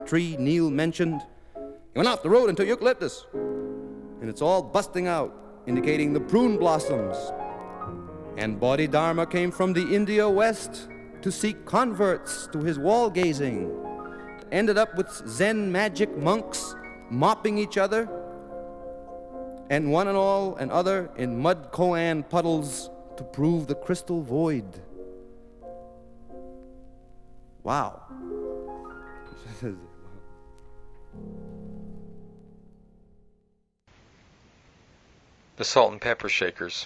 tree Neil mentioned. He went off the road into eucalyptus, and it's all busting out, indicating the prune blossoms. And Bodhidharma came from the India West to seek converts to his wall gazing. Ended up with Zen magic monks mopping each other, and one and all and other in mud koan puddles to prove the crystal void. Wow. The Salt and Pepper Shakers.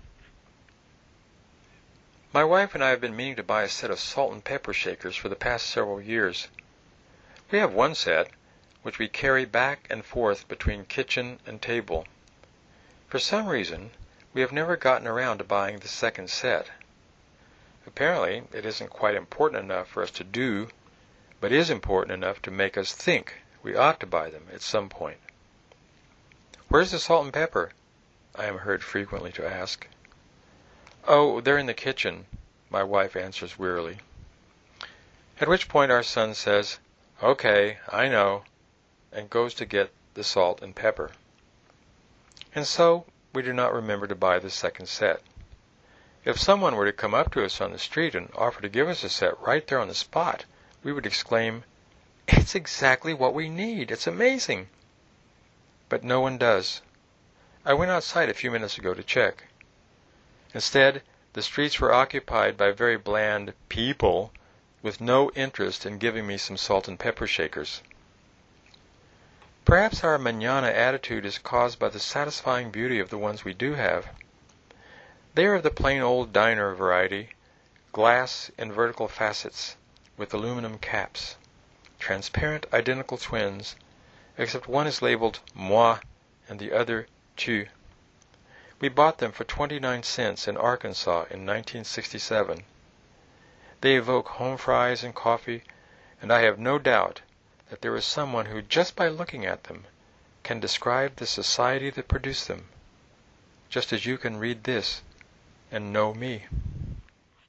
My wife and I have been meaning to buy a set of salt and pepper shakers for the past several years. We have one set, which we carry back and forth between kitchen and table. For some reason, we have never gotten around to buying the second set. Apparently, it isn't quite important enough for us to do, but is important enough to make us think we ought to buy them at some point. "Where's the salt and pepper?" I am heard frequently to ask. "Oh, they're in the kitchen," my wife answers wearily. At which point our son says, "Okay, I know," and goes to get the salt and pepper. And so we do not remember to buy the second set. If someone were to come up to us on the street and offer to give us a set right there on the spot, we would exclaim, "It's exactly what we need! It's amazing!" But no one does. I went outside a few minutes ago to check. Instead, the streets were occupied by very bland people with no interest in giving me some salt and pepper shakers. Perhaps our mañana attitude is caused by the satisfying beauty of the ones we do have. They are of the plain old diner variety, glass in vertical facets, with aluminum caps, transparent identical twins, except one is labeled moi and the other tu. We bought them for 29 cents in Arkansas in 1967. They evoke home fries and coffee, and I have no doubt that there is someone who, just by looking at them, can describe the society that produced them, just as you can read this and know me.